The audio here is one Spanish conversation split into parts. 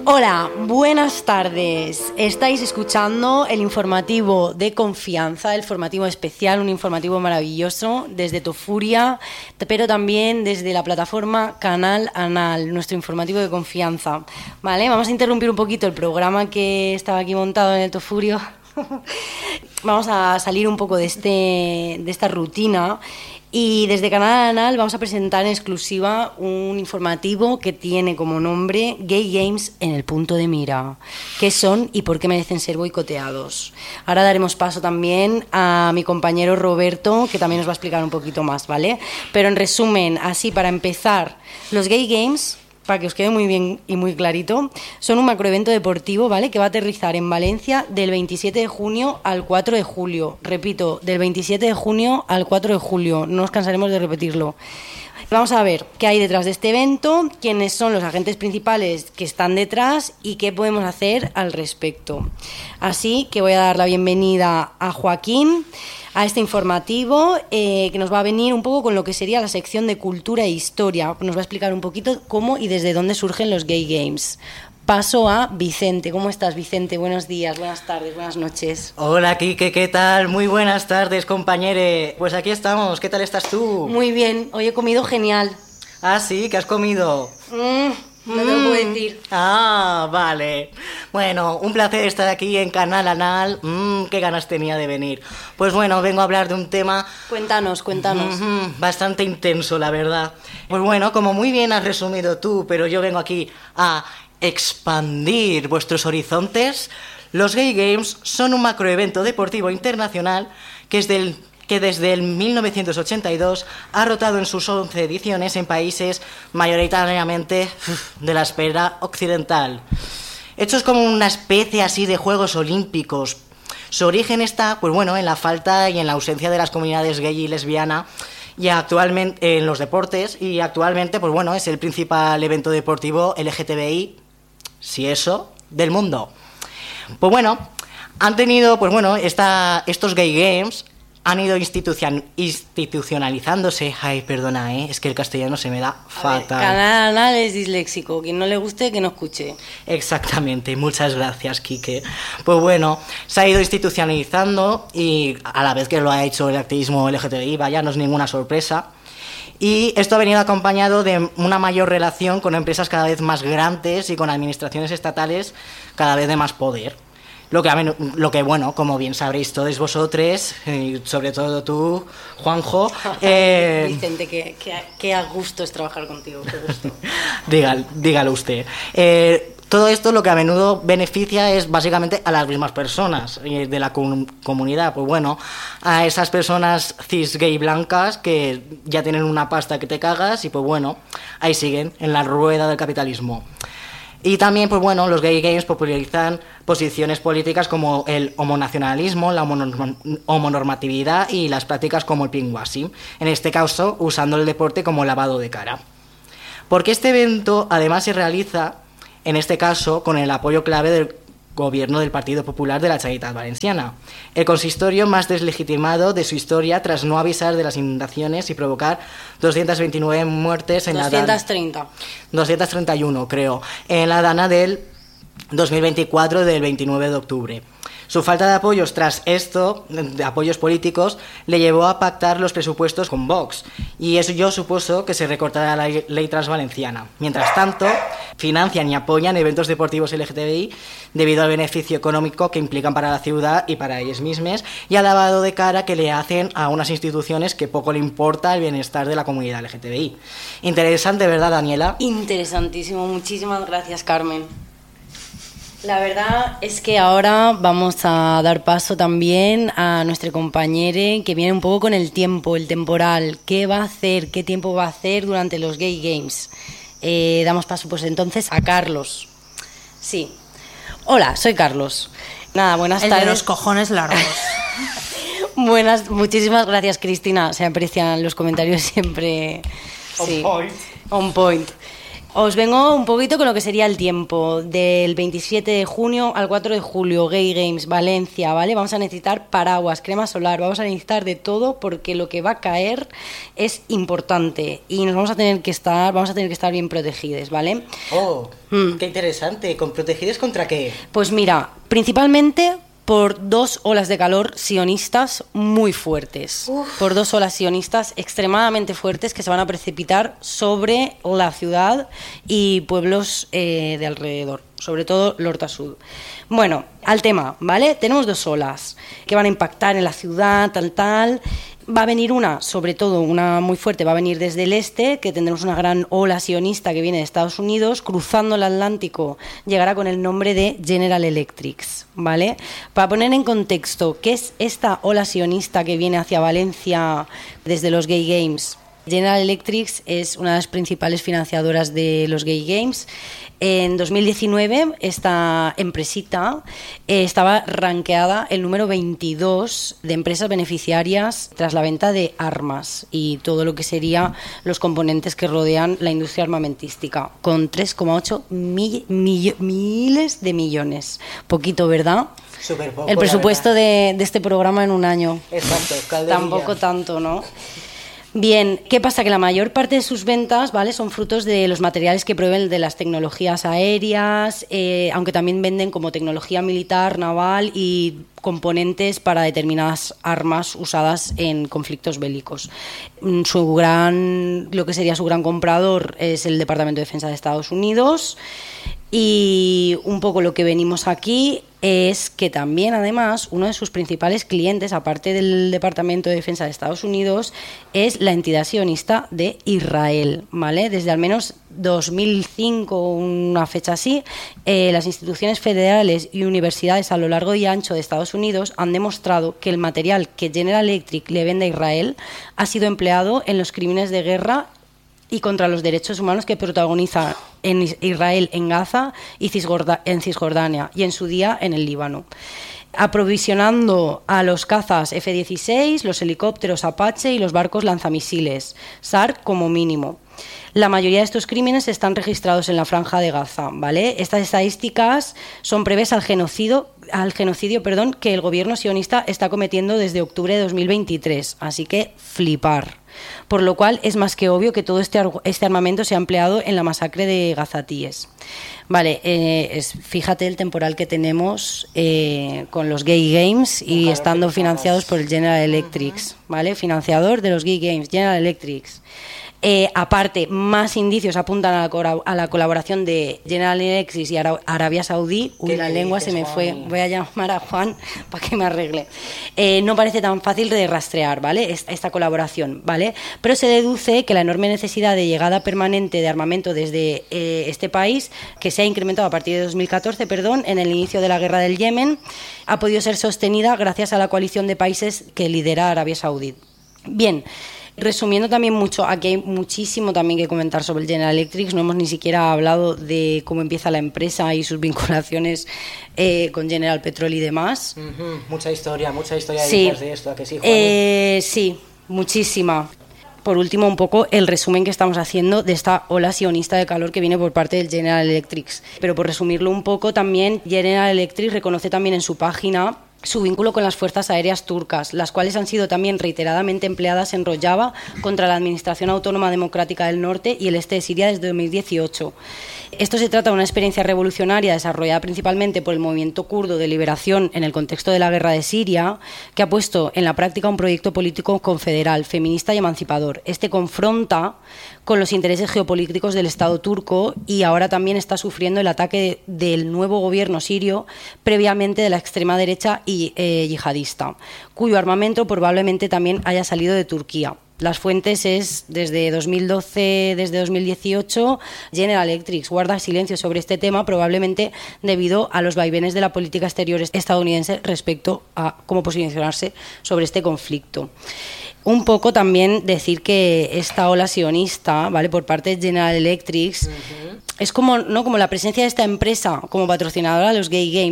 Hola, buenas tardes. Estáis escuchando el informativo de confianza, el informativo especial, un informativo maravilloso desde Tofuria, pero también desde la plataforma Canal Anal, nuestro informativo de confianza. Vale, vamos a interrumpir un poquito el programa que estaba aquí montado en el Tofurio. Vamos a salir un poco de esta rutina. Y desde Canal Anal vamos a presentar en exclusiva un informativo que tiene como nombre Gay Games en el punto de mira. ¿Qué son y por qué merecen ser boicoteados? Ahora daremos paso también a mi compañero Roberto, que también nos va a explicar un poquito más, ¿vale? Pero en resumen, así para empezar, los Gay Games, para que os quede muy bien y muy clarito, son un macroevento deportivo, ¿vale?, que va a aterrizar en Valencia del 27 de junio al 4 de julio. Repito, del 27 de junio al 4 de julio. No nos cansaremos de repetirlo. Vamos a ver qué hay detrás de este evento, quiénes son los agentes principales que están detrás y qué podemos hacer al respecto. Así que voy a dar la bienvenida a Joaquín, a este informativo que nos va a venir un poco con lo que sería la sección de cultura e historia. Nos va a explicar un poquito cómo y desde dónde surgen los Gay Games. Paso a Vicente. ¿Cómo estás, Vicente? Buenos días, buenas tardes, buenas noches. Hola, Quique, ¿qué tal? Muy buenas tardes, compañere. Pues aquí estamos, ¿qué tal estás tú? Muy bien, hoy he comido genial. Ah, sí, ¿qué has comido? No te lo puedo decir. Ah, vale. Bueno, un placer estar aquí en Canal Anal. Qué ganas tenía de venir. Pues bueno, vengo a hablar de un tema... Cuéntanos. Bastante intenso, la verdad. Pues bueno, como muy bien has resumido tú, pero yo vengo aquí a expandir vuestros horizontes. Los Gay Games son un macroevento deportivo internacional que desde el 1982 ha rotado en sus 11 ediciones en países mayoritariamente de la esfera occidental. Hechos como una especie así de Juegos Olímpicos. Su origen está, pues bueno, en la falta y en la ausencia de las comunidades gay y lesbiana y actualmente en los deportes, y actualmente, pues bueno, es el principal evento deportivo LGTBI, si eso, del mundo. Pues bueno, han tenido, pues bueno, estos Gay Games han ido institucionalizándose. Ay, perdona, es que el castellano se me da fatal. Canal Anal es disléxico. Quien no le guste, que no escuche. Exactamente, muchas gracias, Quique. Pues bueno, se ha ido institucionalizando y a la vez que lo ha hecho el activismo LGTBI, vaya, no es ninguna sorpresa. Y esto ha venido acompañado de una mayor relación con empresas cada vez más grandes y con administraciones estatales cada vez de más poder. Lo que bueno, como bien sabréis todos vosotros, y sobre todo tú, Juanjo... Vicente, que a gusto es trabajar contigo, qué gusto. Dígalo usted. Todo esto lo que a menudo beneficia es básicamente a las mismas personas de la comunidad. Pues bueno, a esas personas cis gay blancas que ya tienen una pasta que te cagas y pues bueno, ahí siguen en la rueda del capitalismo. Y también, pues bueno, los Gay Games popularizan posiciones políticas como el homonacionalismo, la homonormatividad y las prácticas como el pinkwashing, en este caso usando el deporte como lavado de cara. Porque este evento además se realiza, en este caso, con el apoyo clave del gobierno del Partido Popular de la Generalitat Valenciana, el consistorio más deslegitimado de su historia tras no avisar de las inundaciones y provocar 229 muertes en 231, creo, en la dana del 2024 del 29 de octubre. Su falta de apoyos tras esto, de apoyos políticos, le llevó a pactar los presupuestos con Vox, y eso yo supuso que se recortará la ley transvalenciana. Mientras tanto, financian y apoyan eventos deportivos LGTBI debido al beneficio económico que implican para la ciudad y para ellos mismos, y al lavado de cara que le hacen a unas instituciones que poco le importa el bienestar de la comunidad LGTBI. Interesante, ¿verdad, Daniela? Interesantísimo, muchísimas gracias, Carmen. La verdad es que ahora vamos a dar paso también a nuestro compañero que viene un poco con el tiempo, el temporal. ¿Qué va a hacer? ¿Qué tiempo va a hacer durante los Gay Games? Damos paso pues entonces a Carlos. Sí. Hola, soy Carlos. Nada, buenas tardes. El de los cojones largos. Muchísimas gracias, Cristina. Se aprecian los comentarios siempre. Sí, on point. Os vengo un poquito con lo que sería el tiempo. Del 27 de junio al 4 de julio, Gay Games, Valencia, ¿vale? Vamos a necesitar paraguas, crema solar, vamos a necesitar de todo porque lo que va a caer es importante y nos vamos a tener que estar bien protegidos, ¿vale? Oh, qué interesante. ¿Con protegidos contra qué? Pues mira, principalmente por 2 olas de calor sionistas muy fuertes. Por 2 olas sionistas extremadamente fuertes que se van a precipitar sobre la ciudad y pueblos de alrededor, sobre todo L'Horta-Sud. Bueno, al tema, ¿vale? Tenemos 2 olas que van a impactar en la ciudad, tal. Va a venir una, sobre todo una muy fuerte, va a venir desde el este, que tendremos una gran ola sionista que viene de Estados Unidos, cruzando el Atlántico, llegará con el nombre de General Electric, ¿vale? Para poner en contexto, ¿qué es esta ola sionista que viene hacia Valencia desde los Gay Games? General Electric es una de las principales financiadoras de los Gay Games. En 2019 esta empresita estaba rankeada el número 22 de empresas beneficiarias tras la venta de armas y todo lo que serían los componentes que rodean la industria armamentística, con 3,8 miles de millones. Poquito, ¿verdad? Súper poco, el presupuesto de este programa en un año. Exacto, calderilla. Tampoco tanto, ¿no? Bien, ¿qué pasa? Que la mayor parte de sus ventas, ¿vale?, son frutos de los materiales que proveen de las tecnologías aéreas, aunque también venden como tecnología militar, naval y componentes para determinadas armas usadas en conflictos bélicos. Lo que sería su gran comprador es el Departamento de Defensa de Estados Unidos. Y un poco lo que venimos aquí es que también, además, uno de sus principales clientes, aparte del Departamento de Defensa de Estados Unidos, es la entidad sionista de Israel, ¿vale? Desde al menos 2005, una fecha así, las instituciones federales y universidades a lo largo y ancho de Estados Unidos han demostrado que el material que General Electric le vende a Israel ha sido empleado en los crímenes de guerra y contra los derechos humanos que protagoniza en Israel, en Gaza y en Cisjordania y en su día en el Líbano, aprovisionando a los cazas F-16, los helicópteros Apache y los barcos lanzamisiles SAR como mínimo. La mayoría de estos crímenes están registrados en la Franja de Gaza, ¿vale? Estas estadísticas son previas al genocidio, que el gobierno sionista está cometiendo desde octubre de 2023, así que flipar. Por lo cual es más que obvio que todo este armamento se ha empleado en la masacre de gazatíes. Vale, fíjate el temporal que tenemos con los Gay Games y estando financiados por el General Electric, ¿vale? Financiador de los Gay Games, General Electric. Aparte, más indicios apuntan a la colaboración de General Electric y Arabia Saudí. Uy, la lengua se me fue. Voy a llamar a Juan para que me arregle. No parece tan fácil de rastrear, ¿vale?, esta colaboración, ¿vale? Pero se deduce que la enorme necesidad de llegada permanente de armamento desde este país, que se ha incrementado a partir de 2014, en el inicio de la guerra del Yemen, ha podido ser sostenida gracias a la coalición de países que lidera Arabia Saudí. Bien. Resumiendo también mucho, aquí hay muchísimo también que comentar sobre el General Electric. No hemos ni siquiera hablado de cómo empieza la empresa y sus vinculaciones con General Petrol y demás. Mucha historia sí. Detrás de esto, ¿a que sí, Juan? Sí, muchísima. Por último, un poco el resumen que estamos haciendo de esta ola sionista de calor que viene por parte del General Electric. Pero por resumirlo un poco, también General Electric reconoce también en su página su vínculo con las fuerzas aéreas turcas, las cuales han sido también reiteradamente empleadas en Rojava contra la Administración Autónoma Democrática del Norte y el este de Siria desde 2018. Esto se trata de una experiencia revolucionaria desarrollada principalmente por el movimiento kurdo de liberación en el contexto de la guerra de Siria, que ha puesto en la práctica un proyecto político confederal, feminista y emancipador. Este confronta con los intereses geopolíticos del Estado turco y ahora también está sufriendo el ataque del nuevo gobierno sirio, previamente de la extrema derecha y yihadista, cuyo armamento probablemente también haya salido de Turquía. Las fuentes es desde 2012, desde 2018, General Electric guarda silencio sobre este tema, probablemente debido a los vaivenes de la política exterior estadounidense respecto a cómo posicionarse sobre este conflicto. Un poco también decir que esta ola sionista, ¿vale?, por parte de General Electric, es como la presencia de esta empresa como patrocinadora de los Gay Games,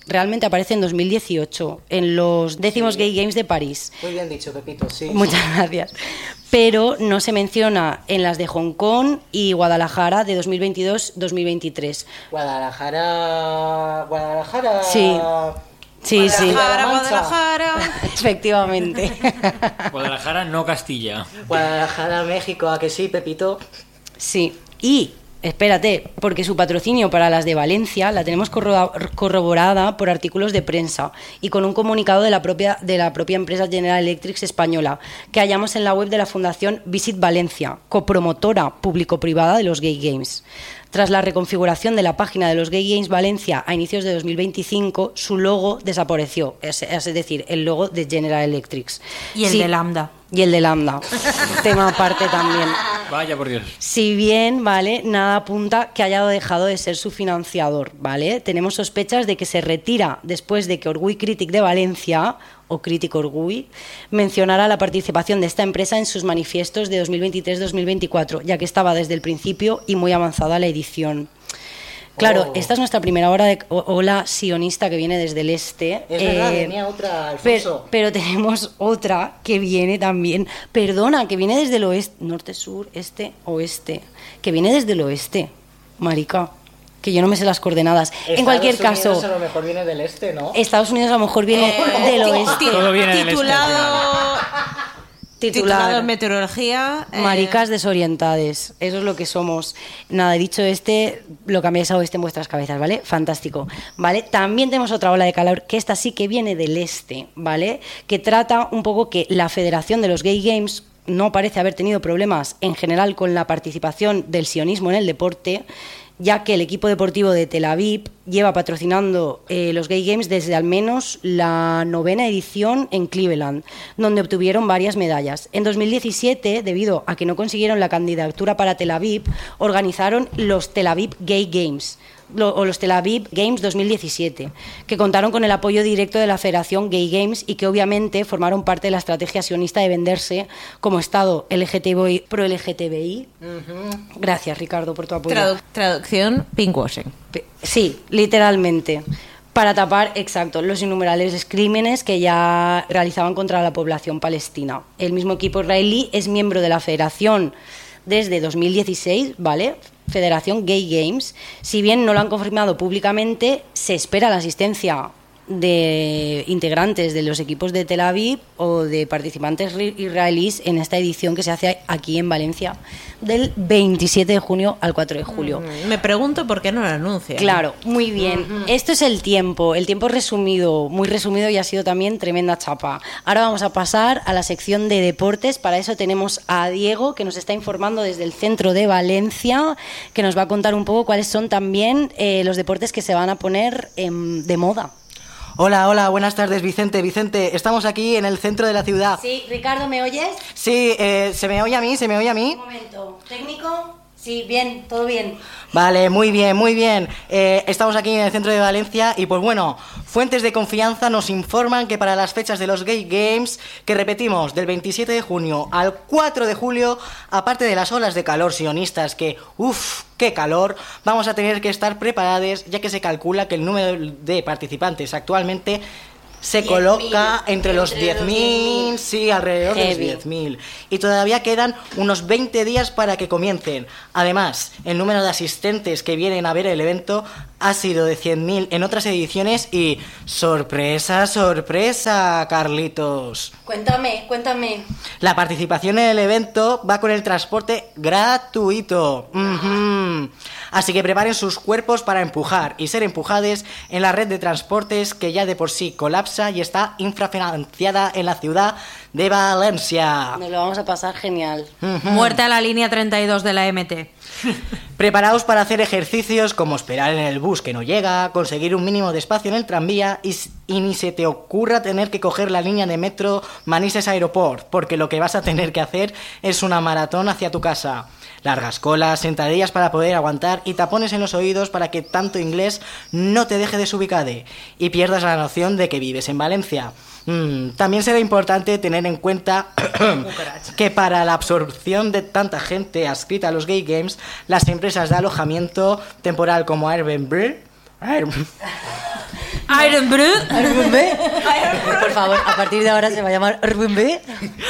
realmente aparece en 2018, en los 10º Gay Games de París. Muy bien dicho, Pepito, sí. Muchas gracias. Pero no se menciona en las de Hong Kong y Guadalajara de 2022-2023. Guadalajara... Sí. Sí, sí. Guadalajara. Efectivamente. Guadalajara, no Castilla. Guadalajara, México, ¿a que sí, Pepito? Sí. Y espérate, porque su patrocinio para las de Valencia la tenemos corroborada por artículos de prensa y con un comunicado de la propia empresa General Electric española que hallamos en la web de la Fundación Visit Valencia, copromotora público-privada de los Gay Games. Tras la reconfiguración de la página de los Gay Games Valencia a inicios de 2025, su logo desapareció, es decir, el logo de General Electric. Y el de Lambda. Y el de Lambda, tema aparte también. Vaya por Dios. Si bien, ¿vale? Nada apunta que haya dejado de ser su financiador, ¿vale? Tenemos sospechas de que se retira después de que Orgui Crític de Valencia, o Crític Orgui, mencionara la participación de esta empresa en sus manifiestos de 2023-2024, ya que estaba desde el principio y muy avanzada la edición. Claro, esta es nuestra primera ola sionista que viene desde el este. Es verdad, venía otra, Alfonso. Pero tenemos otra que viene también, que viene desde el oeste, norte, sur, este, oeste, que viene desde el oeste, marica, que yo no me sé las coordenadas. En cualquier caso, Estados Unidos a lo mejor viene del este, ¿no? Estados Unidos a lo mejor viene del oeste. Todo viene del este. Titulado en meteorología. Maricas desorientades, eso es lo que somos. Nada, he dicho lo cambiáis a oeste en vuestras cabezas, ¿vale? Fantástico, ¿vale? También tenemos otra ola de calor, que esta sí que viene del este, ¿vale? Que trata un poco que la Federación de los Gay Games no parece haber tenido problemas en general con la participación del sionismo en el deporte, ya que el equipo deportivo de Tel Aviv lleva patrocinando los Gay Games desde al menos la 9ª edición en Cleveland, donde obtuvieron varias medallas. En 2017, debido a que no consiguieron la candidatura para Tel Aviv, organizaron los Tel Aviv Gay Games, o los Tel Aviv Games 2017, que contaron con el apoyo directo de la Federación Gay Games y que obviamente formaron parte de la estrategia sionista de venderse como Estado LGTBI, pro-LGTBI. Gracias, Ricardo, por tu apoyo. Traducción, pinkwashing. Sí, literalmente. Para tapar, exacto, los innumerables crímenes que ya realizaban contra la población palestina. El mismo equipo israelí es miembro de la Federación desde 2016, ¿vale? Federación Gay Games. Si bien no lo han confirmado públicamente, se espera la asistencia de integrantes de los equipos de Tel Aviv o de participantes israelíes en esta edición que se hace aquí en Valencia del 27 de junio al 4 de julio. Me pregunto por qué no lo anuncian. Claro, muy bien. Esto es el tiempo resumido, muy resumido, y ha sido también tremenda chapa. Ahora vamos a pasar a la sección de deportes. Para eso tenemos a Diego, que nos está informando desde el centro de Valencia, que nos va a contar un poco cuáles son también los deportes que se van a poner de moda. Hola, buenas tardes, Vicente, estamos aquí en el centro de la ciudad. Sí, Ricardo, ¿me oyes? Sí, ¿se me oye a mí? Un momento, ¿técnico? Sí, bien, todo bien. Vale, muy bien. Estamos aquí en el centro de Valencia y pues bueno, fuentes de confianza nos informan que para las fechas de los Gay Games, que repetimos, del 27 de junio al 4 de julio, aparte de las olas de calor sionistas que, qué calor, vamos a tener que estar preparados, ya que se calcula que el número de participantes actualmente se coloca entre los 10.000, sí, alrededor de los 10.000. Y todavía quedan unos 20 días para que comiencen. Además, el número de asistentes que vienen a ver el evento ha sido de 100.000 en otras ediciones y ¡sorpresa, Carlitos! Cuéntame. La participación en el evento va con el transporte gratuito. Así que preparen sus cuerpos para empujar y ser empujados en la red de transportes que ya de por sí colapsa y está infrafinanciada en la ciudad de Valencia. Nos lo vamos a pasar genial. Muerta la línea 32 de la MT. Preparaos para hacer ejercicios como esperar en el bus que no llega, conseguir un mínimo de espacio en el tranvía y ni se te ocurra tener que coger la línea de metro Manises Aeroport, porque lo que vas a tener que hacer es una maratón hacia tu casa. Largas colas, sentadillas para poder aguantar y tapones en los oídos para que tanto inglés no te deje desubicade y pierdas la noción de que vives en Valencia. También será importante tener en cuenta que para la absorción de tanta gente adscrita a los Gay Games, las empresas de alojamiento temporal como Airbnb Iron Brut. Airbnb. Por favor, a partir de ahora se va a llamar Airbnb.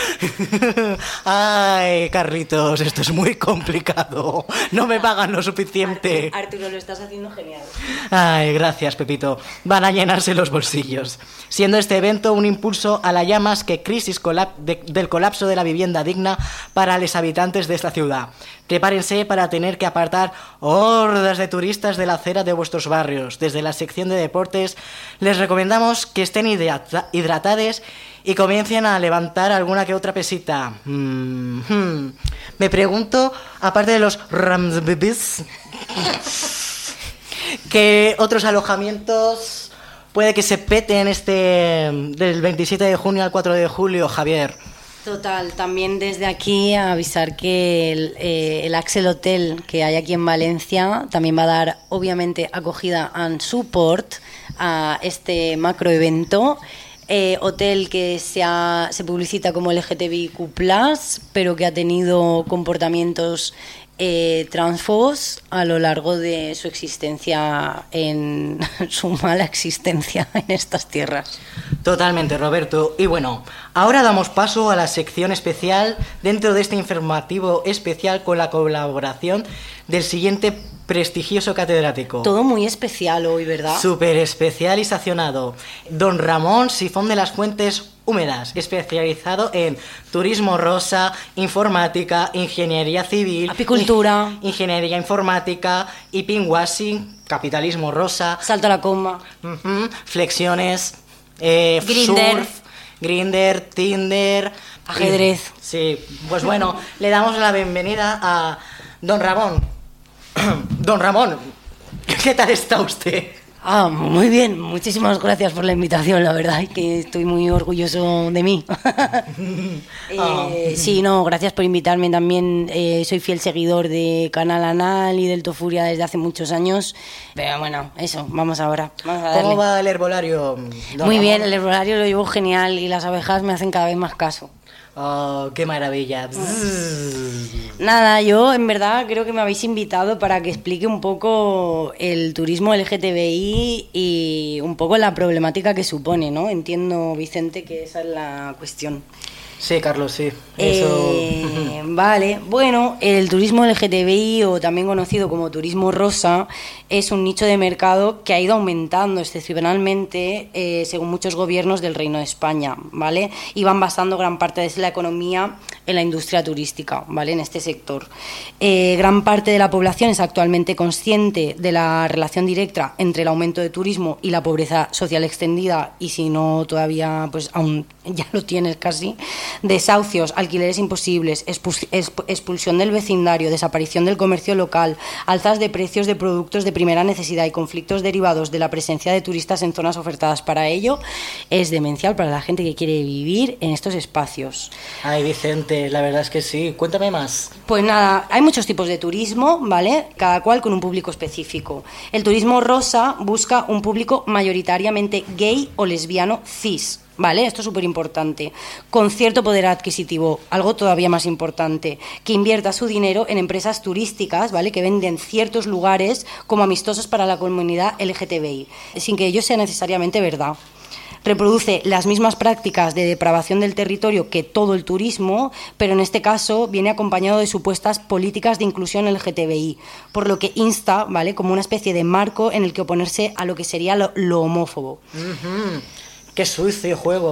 Ay, Carlitos, esto es muy complicado. No me pagan lo suficiente. Arturo, lo estás haciendo genial. Ay, gracias, Pepito. Van a llenarse los bolsillos. Siendo este evento un impulso a la ya más que crisis del colapso de la vivienda digna para los habitantes de esta ciudad. Prepárense para tener que apartar hordas de turistas de la acera de vuestros barrios. Desde la sección de deportes les recomendamos que estén hidratados y comiencen a levantar alguna que otra pesita. Me pregunto, aparte de los Ramsbibis, ¿qué otros alojamientos puede que se peten del 27 de junio al 4 de julio, Javier? Total, también desde aquí a avisar que el Axel Hotel que hay aquí en Valencia también va a dar, obviamente, acogida and support a este macro evento. Hotel que se publicita como LGTBIQ+, pero que ha tenido comportamientos transfobos a lo largo de su existencia, en su mala existencia en estas tierras. Totalmente, Roberto. Y bueno, ahora damos paso a la sección especial dentro de este informativo especial con la colaboración del siguiente prestigioso catedrático. Todo muy especial hoy, ¿verdad? Súper especial y sancionado. Don Ramón Sifón de las Fuentes Húmedas, especializado en turismo rosa, informática, ingeniería civil, apicultura, ingeniería informática, y pinkwashing, capitalismo rosa, salto a la coma, flexiones, Grindr. surf, Grindr, Tinder, ajedrez. Sí, pues bueno, le damos la bienvenida a Don Ramón. Don Ramón, ¿qué tal está usted? Muy bien, muchísimas gracias por la invitación, la verdad, y que estoy muy orgulloso de mí. Sí, no, gracias por invitarme también. Soy fiel seguidor de Canal Anal y del Tofuria desde hace muchos años. Pero bueno, eso, vamos a darle. ¿Cómo va el herbolario, don Muy bien, Ramón? el herbolario lo llevo genial y las abejas me hacen cada vez más caso. Oh, qué maravilla. Nada, yo en verdad creo que me habéis invitado para que explique un poco el turismo LGTBI y un poco la problemática que supone, ¿no? Entiendo, Vicente, que esa es la cuestión. Sí, Carlos, sí. Eso... Vale, bueno, el turismo LGTBI, o también conocido como turismo rosa, es un nicho de mercado que ha ido aumentando excepcionalmente según muchos gobiernos del Reino de España, ¿vale? Y van basando gran parte de la economía en la industria turística, ¿vale? En este sector. Gran parte de la población es actualmente consciente de la relación directa entre el aumento de turismo y la pobreza social extendida, y si no todavía, pues aún ya lo tienes casi. Desahucios, alquileres imposibles, expulsión del vecindario, desaparición del comercio local, alzas de precios de productos de primera necesidad y conflictos derivados de la presencia de turistas en zonas ofertadas para ello, es demencial para la gente que quiere vivir en estos espacios. Ay, Vicente, la verdad es que sí. Cuéntame más. Pues nada, hay muchos tipos de turismo, ¿vale? Cada cual con un público específico. El turismo rosa busca un público mayoritariamente gay o lesbiano cis, ¿vale? Esto es súper importante. Con cierto poder adquisitivo, algo todavía más importante, que invierta su dinero en empresas turísticas, ¿vale? Que venden ciertos lugares como amistosos para la comunidad LGTBI, sin que ello sea necesariamente verdad. Reproduce las mismas prácticas de depravación del territorio que todo el turismo, pero en este caso viene acompañado de supuestas políticas de inclusión LGTBI, por lo que insta, ¿vale?, como una especie de marco en el que oponerse a lo que sería lo homófobo. Qué sucio juego.